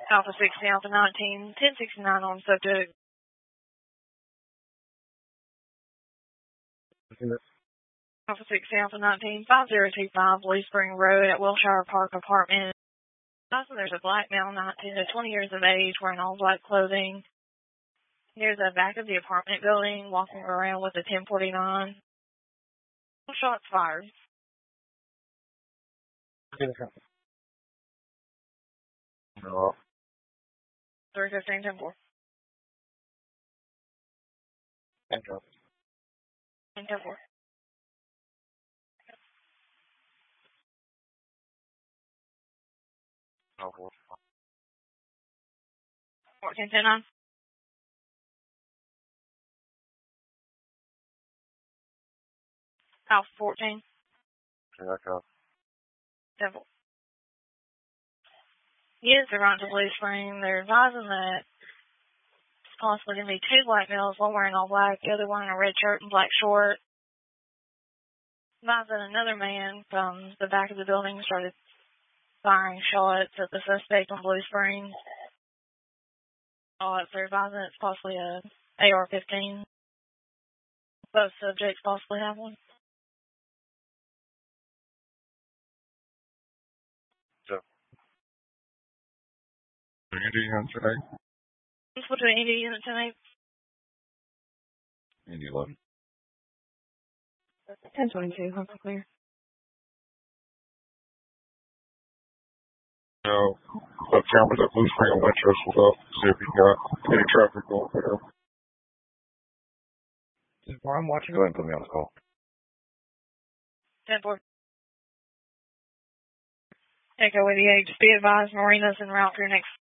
Alpha 60, Alpha 19, 1069 on subject. Alpha 60, Alpha 19, 5025 Blue Spring Road at Wilshire Park Apartment. Also, there's a black male, 19 to 20 years of age, wearing all black clothing. Near the back of the apartment building, walking around with a 1049. Shots fired. 315, 10-4. 10-4. 14, 10-9. Alpha 14. 10-4. Yes, they're on to Blue Spring. They're advising that it's possibly going to be two black males, one wearing all black, the other wearing a red shirt and black short. Advising another man from the back of the building started firing shots at the suspect on Blue Spring. They're advising it's possibly a AR-15. Both subjects possibly have one. Indy unit today. What's between Indy unit tonight? Indy 11. 1022, I'm clear. The cameras at Blue Spring and Winchester will up, see if you got any traffic going there. While I'm watching, go ahead and put me on the call. 10-4. Echo 88, just be advised, Marina's en route for your next